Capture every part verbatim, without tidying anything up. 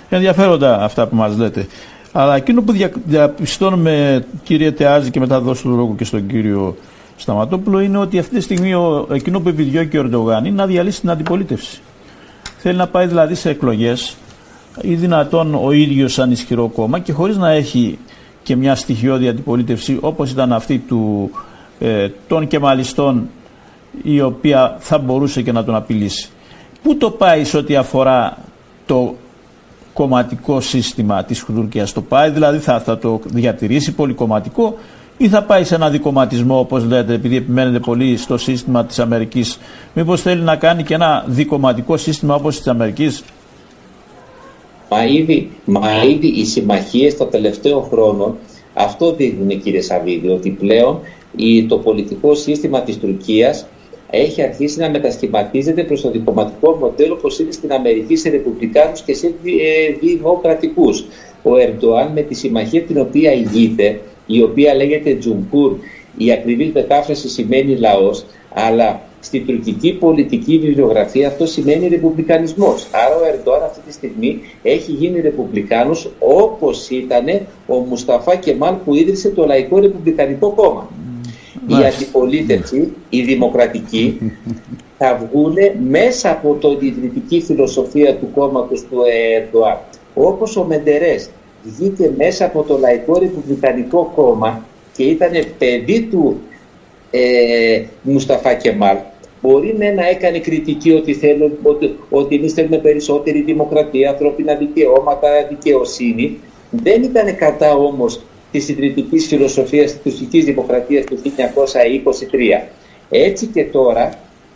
Ενδιαφέροντα αυτά που μας λέτε. Αλλά εκείνο που δια, διαπιστώνουμε, κύριε Τεάζη, και μετά δώσω το λόγο και στον κύριο Σταματόπουλο, είναι ότι αυτή τη στιγμή ο, εκείνο που επιδιώκει ο Ερντογάν είναι να διαλύσει την αντιπολίτευση. Θέλει να πάει δηλαδή σε εκλογές ή δυνατόν ο ίδιος σαν ισχυρό κόμμα και χωρίς να έχει και μια στοιχειώδη αντιπολίτευση όπως ήταν αυτή του, ε, των κεμαλιστών, η οποία θα μπορούσε και να τον απειλήσει. Πού το πάει σε ό,τι αφορά το κομματικό σύστημα της Τουρκίας? Το πάει δηλαδή, θα, θα το διατηρήσει πολυκομματικό ή θα πάει σε ένα δικομματισμό, όπως λέτε, επειδή επιμένετε πολύ στο σύστημα της Αμερικής? Μήπως θέλει να κάνει και ένα δικομματικό σύστημα όπως της Αμερικής? Μα ήδη, μα ήδη οι συμμαχίες των τελευταίων χρόνων αυτό δείχνουν, κύριε Σαββίδη, ότι πλέον η, το πολιτικό σύστημα της Τουρκίας έχει αρχίσει να μετασχηματίζεται προς το δικομματικό μοντέλο, όπως είναι στην Αμερική, σε ρεπουμπλικάνους και σε δημοκρατικούς. Ο Ερντοάν, με τη συμμαχία την οποία ηγείται, η οποία λέγεται Τζουμπούρ, η ακριβή μετάφραση σημαίνει λαός, αλλά στην τουρκική πολιτική βιβλιογραφία αυτό σημαίνει ρεπουμπλικανισμός. Άρα ο Ερντοάν αυτή τη στιγμή έχει γίνει ρεπουμπλικάνος, όπως ήταν ο Μουσταφά Κεμάλ που ίδρυσε το Λαϊκό Ρεπουμπλικανικό Κόμμα. Η αντιπολίτευση, η δημοκρατική, θα βγουν μέσα από την ιδρυτική φιλοσοφία του κόμματος του Ερντοάν. Όπως ο Μεντερές βγήκε μέσα από το Λαϊκό Ρεπουμπλικανικό Κόμμα και ήταν παιδί του ε, Μουσταφά Κεμάλ. Μπορεί ναι, να έκανε κριτική ότι, θέλουν, ότι, ότι εμείς θέλουμε περισσότερη δημοκρατία, ανθρώπινα δικαιώματα, δικαιοσύνη. Δεν ήταν κατά όμως της ιδρυτικής φιλοσοφίας της τουρκικής δημοκρατίας του χίλια εννιακόσια είκοσι τρία. Έτσι και τώρα,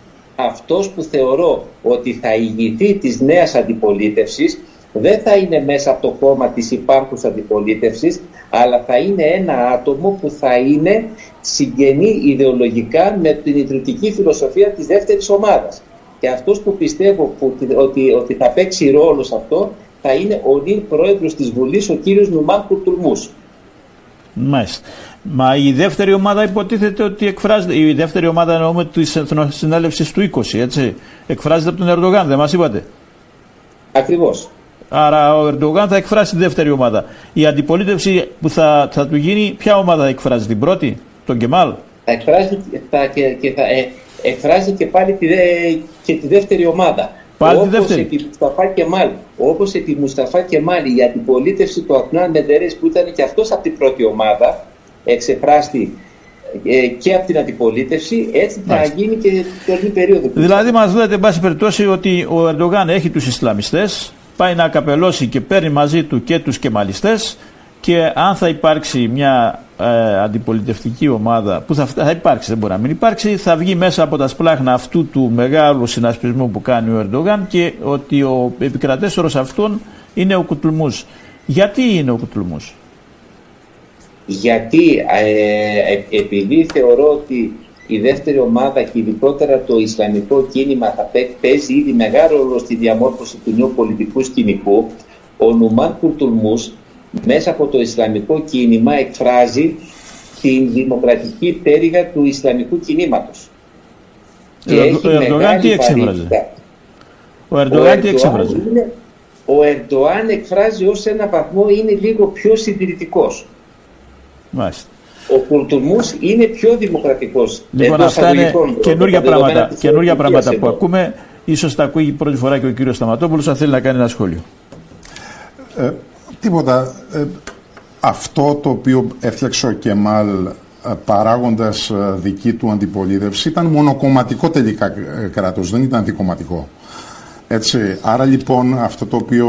αυτός που θεωρώ ότι θα ηγηθεί της νέας αντιπολίτευσης δεν θα είναι μέσα από το κόμμα της υπάρχουσας αντιπολίτευσης, αλλά θα είναι ένα άτομο που θα είναι συγγενή ιδεολογικά με την ιδρυτική φιλοσοφία της δεύτερης ομάδας. Και αυτός που πιστεύω που, ότι, ότι θα παίξει ρόλο σε αυτό θα είναι ο νυν πρόεδρος της Βουλής, ο κύριος Νουμάν Κουρτουλμούς. Μάλιστα. Μα η δεύτερη ομάδα υποτίθεται ότι εκφράζεται, η δεύτερη ομάδα εννοούμε της Εθνοσυνέλευσης του είκοσι, έτσι, εκφράζεται από τον Ερντογάν, δεν μας είπατε? Ακριβώς. Άρα ο Ερντογάν θα εκφράσει τη δεύτερη ομάδα. Η αντιπολίτευση που θα, θα του γίνει, ποια ομάδα θα εκφράζει? Την πρώτη, τον Κεμάλ? Θα εκφράζει, θα, και, και θα ε, εκφράζει και πάλι τη, και τη δεύτερη ομάδα. Πάλι όπως τη δεύτερη. Επί Μουσταφά Κεμάλ, όπως επί Μουσταφά Κεμάλ, η αντιπολίτευση του Αδνάν Μεντερές, που ήταν και αυτός από την πρώτη ομάδα, εξεφράστη ε, και από την αντιπολίτευση, έτσι θα Μάλιστα. γίνει και την όλη περίοδο. Δηλαδή μας λέτε, εν πάση περιπτώσει, ότι ο Ερντογάν έχει τους Ισλαμιστές, πάει να καπελώσει και παίρνει μαζί του και τους κεμαλιστές, και αν θα υπάρξει μια ε, αντιπολιτευτική ομάδα, που θα, θα υπάρξει, δεν μπορεί να μην υπάρξει, θα βγει μέσα από τα σπλάχνα αυτού του μεγάλου συνασπισμού που κάνει ο Ερντογάν, και ότι ο επικρατέστερος αυτόν είναι ο Κουρτουλμούς. Γιατί είναι ο Κουρτουλμούς? Γιατί ε, ε, επειδή θεωρώ ότι η δεύτερη ομάδα και ειδικότερα το Ισλαμικό κίνημα θα παίζει ήδη μεγάλο ρόλο στη διαμόρφωση του νέου πολιτικού σκηνικού, ο Νουμάν Κουρτουλμούς μέσα από το Ισλαμικό κίνημα εκφράζει την δημοκρατική πτέρυγα του Ισλαμικού κινήματος. Και ο, έχει ο Ερντογάν τι εξέφραζε? Ο Ερντογάν τι εξέφραζε? Ο Ερντογάν εκφράζει ως ένα βαθμό, είναι λίγο πιο συντηρητικός. Μάλιστα. Ο Κουρτουλμούς είναι πιο δημοκρατικός. Λοιπόν, αυτά είναι καινούργια πράγματα, καινούργια πράγματα που ακούμε. Ίσως τα ακούει πρώτη φορά και ο κύριος Σταματόπουλος, αν θέλει να κάνει ένα σχόλιο. Ε, τίποτα. Ε, αυτό το οποίο έφτιαξε ο Κεμάλ παράγοντας δική του αντιπολίτευση ήταν μονοκομματικό τελικά κράτος, δεν ήταν δικομματικό. Έτσι, άρα λοιπόν αυτό το οποίο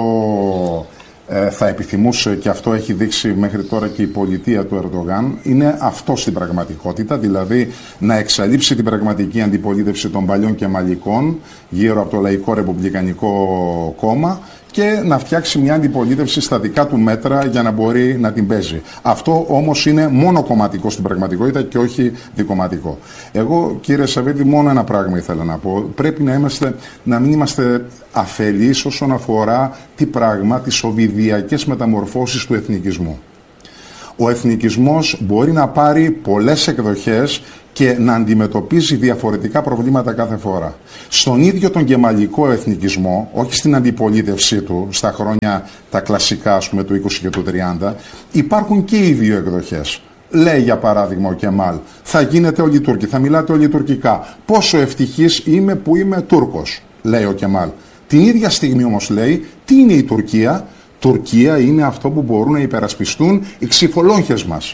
ε, θα επιθυμούσε, και αυτό έχει δείξει μέχρι τώρα και η πολιτεία του Ερντογάν, είναι αυτό στην πραγματικότητα, δηλαδή να εξαλείψει την πραγματική αντιπολίτευση των παλιών κεμαλικών γύρω από το Λαϊκό Ρεπουμπλικανικό Κόμμα και να φτιάξει μια αντιπολίτευση στα δικά του μέτρα για να μπορεί να την παίζει. Αυτό όμως είναι μόνο κομματικό στην πραγματικότητα και όχι δικομματικό. Εγώ, κύριε Σαββίδη, μόνο ένα πράγμα ήθελα να πω. Πρέπει να, είμαστε, να μην είμαστε αφελείς όσον αφορά τι πράγμα, τις οβιδιακές μεταμορφώσεις του εθνικισμού. ο εθνικισμός μπορεί να πάρει πολλές εκδοχές και να αντιμετωπίζει διαφορετικά προβλήματα κάθε φορά. Στον ίδιο τον κεμαλικό εθνικισμό, όχι στην αντιπολίτευσή του, στα χρόνια τα κλασικά, ας πούμε, του είκοσι και του τριάντα, υπάρχουν και οι δύο εκδοχές. Λέει για παράδειγμα ο Κεμάλ, θα γίνετε όλοι Τούρκοι, θα μιλάτε όλοι τουρκικά. Πόσο ευτυχής είμαι που είμαι Τούρκος, λέει ο Κεμάλ. Την ίδια στιγμή όμως λέει, τι είναι η Τουρκία? Τουρκία είναι αυτό που μπορούν να υπερασπιστούν οι ξυφολόγχες μας.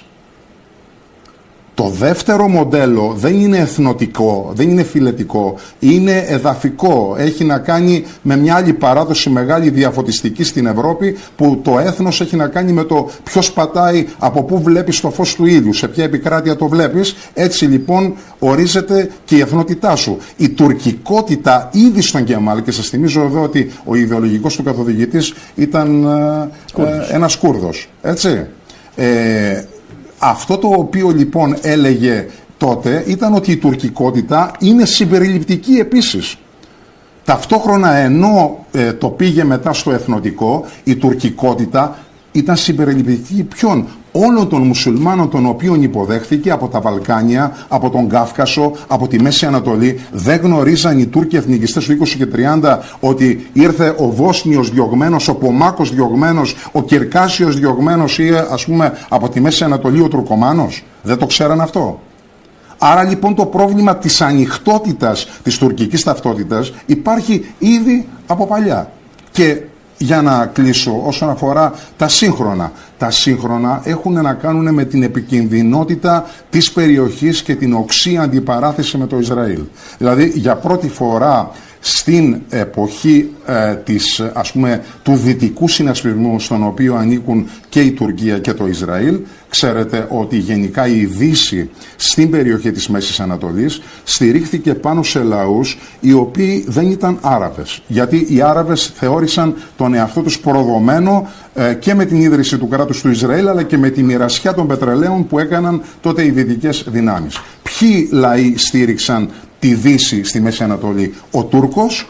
Το δεύτερο μοντέλο δεν είναι εθνοτικό, δεν είναι φιλετικό, είναι εδαφικό. Έχει να κάνει με μια άλλη παράδοση μεγάλη διαφωτιστική στην Ευρώπη, που το έθνος έχει να κάνει με το ποιος πατάει, από πού βλέπεις το φως του ήλιου, σε ποια επικράτεια το βλέπεις. Έτσι λοιπόν ορίζεται και η εθνότητά σου. Η τουρκικότητα ήδη στον Κεμάλ, και σας θυμίζω εδώ ότι ο ιδεολογικός του καθοδηγητής ήταν ε, ε, ένας Κούρδος. Έτσι. Ε, Αυτό το οποίο λοιπόν έλεγε τότε ήταν ότι η τουρκικότητα είναι συμπεριληπτική επίσης. Ταυτόχρονα, ενώ ε, το πήγε μετά στο εθνοτικό, η τουρκικότητα ήταν συμπεριληπτική ποιον? Όλων των μουσουλμάνων, των οποίων υποδέχθηκε από τα Βαλκάνια, από τον Κάφκασο, από τη Μέση Ανατολή. Δεν γνωρίζαν οι Τούρκοι εθνικιστές του είκοσι και τριάντα ότι ήρθε ο Βόσνιος διωγμένος, ο Πομάκος διωγμένος, ο Κυρκάσιος διωγμένος, ή ας πούμε από τη Μέση Ανατολή ο Τουρκομάνος? Δεν το ξέραν αυτό. Άρα λοιπόν το πρόβλημα της ανοιχτότητας της τουρκικής ταυτότητας υπάρχει ήδη από παλιά. Και για να κλείσω, όσον αφορά τα σύγχρονα. Τα σύγχρονα έχουν να κάνουν με την επικινδυνότητα της περιοχής και την οξύ αντιπαράθεση με το Ισραήλ. Δηλαδή, για πρώτη φορά στην εποχή ε, της, ας πούμε, του δυτικού συνασπισμού, στον οποίο ανήκουν και η Τουρκία και το Ισραήλ, ξέρετε ότι γενικά η Δύση στην περιοχή της Μέσης Ανατολής στηρίχθηκε πάνω σε λαούς οι οποίοι δεν ήταν Άραβες. Γιατί οι Άραβες θεώρησαν τον εαυτό τους προδομένο ε, και με την ίδρυση του κράτους του Ισραήλ, αλλά και με τη μοιρασιά των πετρελαίων που έκαναν τότε οι δυτικές δυνάμεις. Ποιοι λαοί στήριξαν τη Δύση στη Μέση Ανατολή? Ο Τούρκος,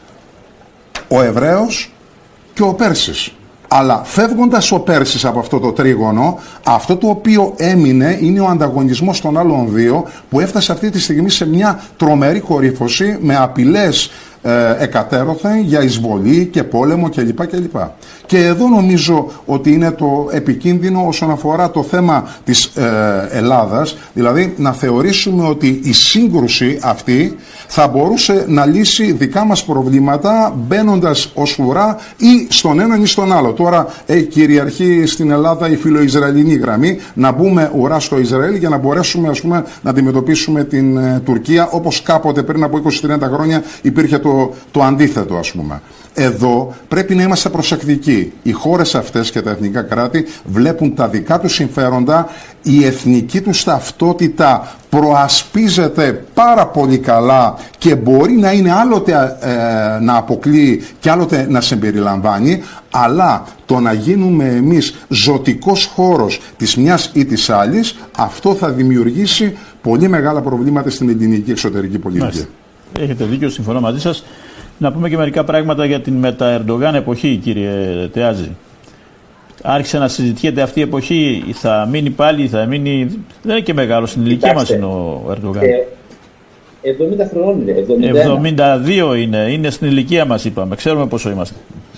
ο Εβραίος και ο Πέρσης. Αλλά φεύγοντας ο Πέρσης από αυτό το τρίγωνο, αυτό το οποίο έμεινε είναι ο ανταγωνισμός των άλλων δύο, που έφτασε αυτή τη στιγμή σε μια τρομερή κορύφωση, με απειλές ε, εκατέρωθεν για εισβολή και πόλεμο κλπ. κλπ. Και εδώ νομίζω ότι είναι το επικίνδυνο όσον αφορά το θέμα της ε, Ελλάδας, δηλαδή να θεωρήσουμε ότι η σύγκρουση αυτή θα μπορούσε να λύσει δικά μας προβλήματα μπαίνοντας ως ουρά ή στον έναν ή στον άλλο. Τώρα ε, κυριαρχεί στην Ελλάδα η φιλοϊσραηλινή γραμμή, να μπούμε ουρά στο Ισραήλ για να μπορέσουμε, ας πούμε, να αντιμετωπίσουμε την ε, Τουρκία, όπως κάποτε πριν από είκοσι με τριάντα χρόνια υπήρχε το, το αντίθετο, ας πούμε. Εδώ πρέπει να είμαστε προσεκτικοί. Οι χώρες αυτές και τα εθνικά κράτη βλέπουν τα δικά τους συμφέροντα, η εθνική τους ταυτότητα προασπίζεται πάρα πολύ καλά και μπορεί να είναι άλλοτε ε, να αποκλείει και άλλοτε να συμπεριλαμβάνει, αλλά το να γίνουμε εμείς ζωτικός χώρος της μιας ή της άλλης, αυτό θα δημιουργήσει πολύ μεγάλα προβλήματα στην ελληνική εξωτερική πολιτική. Μάλιστα. Έχετε δίκιο, συμφωνώ μαζί σας. Να πούμε και μερικά πράγματα για την μετα-Ερντογάν εποχή, κύριε Τεάζη. Άρχισε να συζητιέται αυτή η εποχή, θα μείνει πάλι, θα μείνει... Δεν είναι και μεγάλο, στην ηλικία μας είναι ο Ερντογάν. Ε, εβδομήντα χρονών είναι, εβδομήντα ένα. εβδομήντα δύο είναι, είναι στην ηλικία μας, είπαμε, ξέρουμε πόσο είμαστε.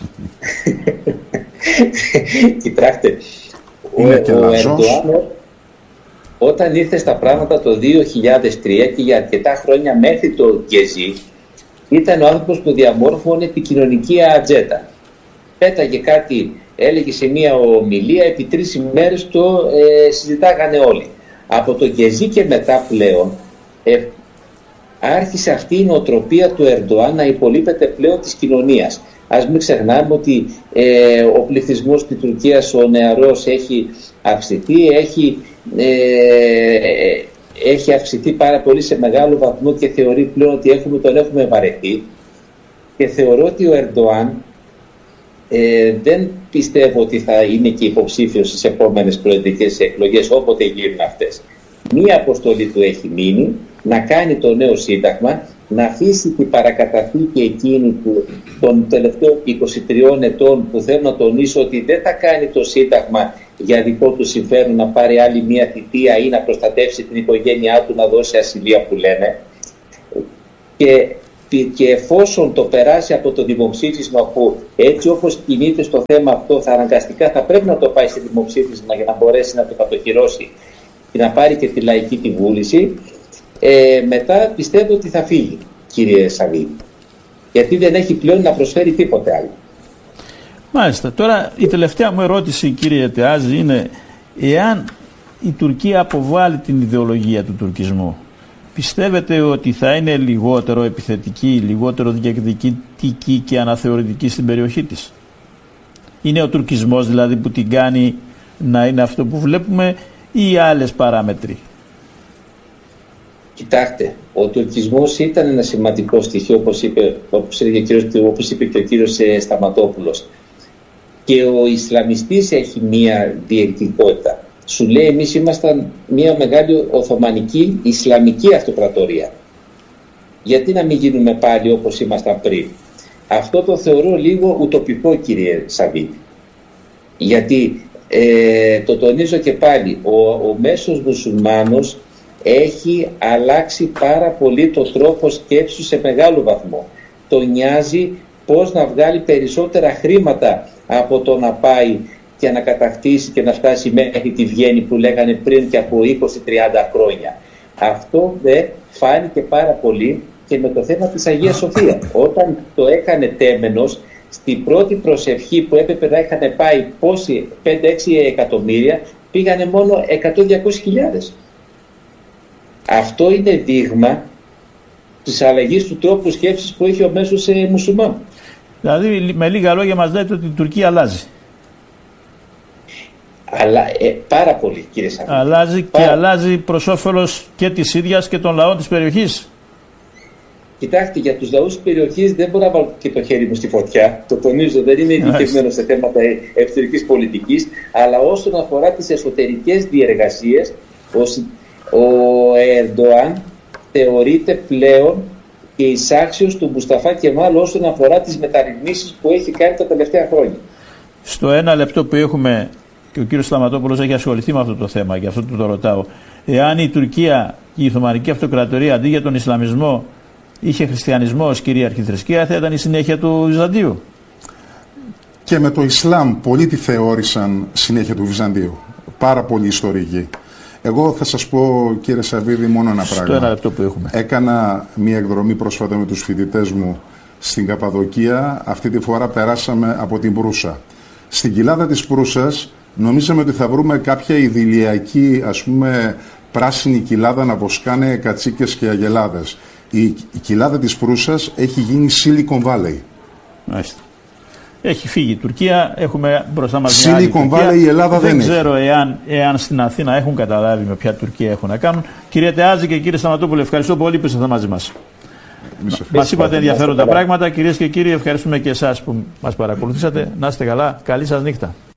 Κοιτάξτε, ο, ο Ερντογάν όταν ήρθε στα πράγματα το δύο χιλιάδες τρία και για αρκετά χρόνια μέχρι το Γκεζί, ήταν ο άνθρωπος που διαμόρφωνε την κοινωνική ατζέντα. Πέταγε κάτι, έλεγε σε μία ομιλία, επί τρεις ημέρες το ε, συζητάγανε όλοι. Από το Γκεζί και μετά πλέον ε, άρχισε αυτή η νοοτροπία του Ερντοάν να υπολείπεται πλέον της κοινωνίας. Ας μην ξεχνάμε ότι ε, ο πληθυσμός της Τουρκίας, ο νεαρός, έχει αυξηθεί, έχει... Ε, έχει αυξηθεί πάρα πολύ σε μεγάλο βαθμό και θεωρεί πλέον ότι έχουμε, τον έχουμε βαρεθεί, και θεωρώ ότι ο Ερντοάν ε, δεν πιστεύω ότι θα είναι και υποψήφιος στις επόμενες προεδρικές εκλογές, όποτε γίνουν αυτές. Μία αποστολή του έχει μείνει, να κάνει το νέο σύνταγμα να αφήσει την παρακαταθήκη εκείνη του των τελευταίων είκοσι τριών ετών, που θέλω να τονίσω ότι δεν θα κάνει το Σύνταγμα για δικό του συμφέρον να πάρει άλλη μία θητεία ή να προστατεύσει την οικογένειά του, να δώσει ασυλία που λένε. Και, και εφόσον το περάσει από το δημοψήφισμα, που έτσι όπως κινείται στο θέμα αυτό θα αναγκαστικά θα πρέπει να το πάει σε δημοψήφισμα για να μπορέσει να το κατοχυρώσει και να πάρει και τη λαϊκή τη βούληση, ε, μετά πιστεύω ότι θα φύγει, κύριε Σαββίδη, γιατί δεν έχει πλέον να προσφέρει τίποτε άλλο. Μάλιστα. Τώρα η τελευταία μου ερώτηση, κύριε Τεάζη, είναι εάν η Τουρκία αποβάλει την ιδεολογία του τουρκισμού, πιστεύετε ότι θα είναι λιγότερο επιθετική, λιγότερο διεκδικητική και αναθεωρητική στην περιοχή της? Είναι ο τουρκισμός δηλαδή που την κάνει να είναι αυτό που βλέπουμε, ή άλλες παράμετροι? Κοιτάξτε, ο τουρκισμός ήταν ένα σημαντικό στοιχείο, όπως είπε, όπως είπε, και, ο κύριος, όπως είπε και ο κύριος Σταματόπουλος. Και ο Ισλαμιστής έχει μία διεκδικότητα. Σου λέει, εμείς ήμασταν μία μεγάλη Οθωμανική Ισλαμική αυτοκρατορία. Γιατί να μην γίνουμε πάλι όπως ήμασταν πριν? Αυτό το θεωρώ λίγο ουτοπικό, κύριε Σαββίδη. Γιατί ε, το τονίζω και πάλι, ο, ο μέσος μουσουλμάνος έχει αλλάξει πάρα πολύ το τρόπο σκέψου σε μεγάλο βαθμό. Τον νοιάζει πώς να βγάλει περισσότερα χρήματα από το να πάει και να κατακτήσει και να φτάσει μέχρι τη Βιέννη που λέγανε πριν και από είκοσι με τριάντα χρόνια. Αυτό δε φάνηκε πάρα πολύ και με το θέμα της Αγίας Σοφία. Όταν το έκανε τέμενος, στην πρώτη προσευχή που έπρεπε να είχαν πάει πόσοι, πέντε έξι εκατομμύρια, πήγανε μόνο εκατό με διακόσιες χιλιάδες. Αυτό είναι δείγμα της αλλαγής του τρόπου σκέψης που έχει ο μέσος ε, μουσουλμάν. Δηλαδή, με λίγα λόγια μας λέτε ότι η Τουρκία αλλάζει. Αλλά, ε, πάρα πολύ, κύριε Σαββίδη. Αλλάζει πάρα... και αλλάζει προς όφελος και της ίδιας και των λαών της περιοχής. Κοιτάξτε, για τους λαούς της περιοχής δεν μπορώ να βάλω και το χέρι μου στη φωτιά. Το τονίζω, δεν είναι ειδικευμένο σε θέματα εξωτερικής πολιτικής. Αλλά όσον αφορά τις εσωτερικές διεργασίες, ο Ερντοάν θεωρείται πλέον και εισάξιος του Μουσταφά Κεμάλ όσον αφορά τις μεταρρυθμίσεις που έχει κάνει τα τελευταία χρόνια. Στο ένα λεπτό που έχουμε, και ο κύριος Σταματόπουλος έχει ασχοληθεί με αυτό το θέμα, γι' αυτό το ρωτάω, εάν η Τουρκία και η Οθωμανική Αυτοκρατορία αντί για τον Ισλαμισμό είχε χριστιανισμό ως κυρίαρχη θρησκεία, θα ήταν η συνέχεια του Βυζαντίου? Και με το Ισλάμ πολλοί τη θεώρησαν συνέχεια του Βυζαντίου. Πάρα πολύ ιστορική. Εγώ θα σας πω, κύριε Σαββίδη, μόνο ένα Στο πράγμα. ένα λεπτό που έχουμε. Έκανα μία εκδρομή πρόσφατα με τους φοιτητές μου στην Καπαδοκία. Αυτή τη φορά περάσαμε από την Προύσα. Στην κοιλάδα της Προύσας νομίζαμε ότι θα βρούμε κάποια ιδηλιακή, ας πούμε, πράσινη κοιλάδα να βοσκάνε κατσίκες και αγελάδες. Η, η κοιλάδα της Προύσας έχει γίνει Silicon Valley. Μάλιστα. Έχει φύγει η Τουρκία, έχουμε μπροστά μας μια άλλη Τουρκία. Η Ελλάδα δεν, δεν ξέρω εάν, εάν στην Αθήνα έχουν καταλάβει με ποια Τουρκία έχουν να κάνουν. Κύριε Τεάζη και κύριε Σταματόπουλο, ευχαριστώ πολύ που ήσασταν μαζί μας. Μας είπατε ενδιαφέροντα πράγματα. Κυρίες και κύριοι, ευχαριστούμε και εσάς που μας παρακολουθήσατε. Να είστε καλά. Καλή σας νύχτα.